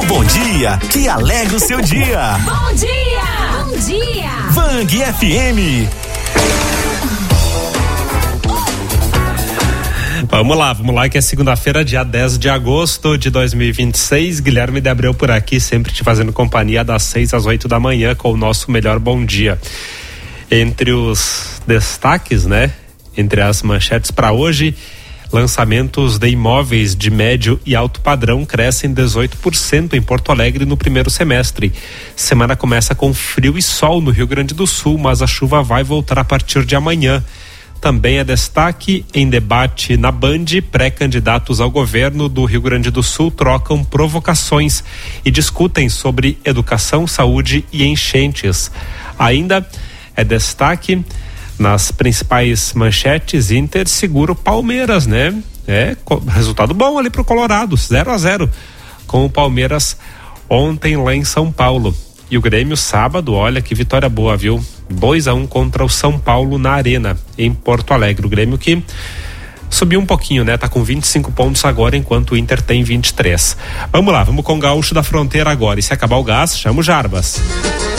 bom dia que alegra o seu dia. Bom dia! Bom dia! Vang FM. Vamos lá que é segunda-feira, dia 10 de agosto de 2026. Guilherme de Abreu por aqui, sempre te fazendo companhia das 6 às 8 da manhã com o nosso melhor bom dia. Entre os destaques, né? Entre as manchetes para hoje, lançamentos de imóveis de médio e alto padrão crescem 18% em Porto Alegre no primeiro semestre. Semana começa com frio e sol no Rio Grande do Sul, mas a chuva vai voltar a partir de amanhã. Também é destaque em debate na Band, pré-candidatos ao governo do Rio Grande do Sul trocam provocações e discutem sobre educação, saúde e enchentes. Ainda é destaque nas principais manchetes, Inter segura o Palmeiras, né? Resultado bom ali pro Colorado, 0-0 com o Palmeiras ontem lá em São Paulo. E o Grêmio sábado, olha que vitória boa, viu? 2-1 contra o São Paulo na Arena, em Porto Alegre. O Grêmio que subiu um pouquinho, né? Tá com 25 pontos agora, enquanto o Inter tem 23. Vamos lá, vamos com o Gaúcho da Fronteira agora. E se acabar o gás, chama o Jarbas.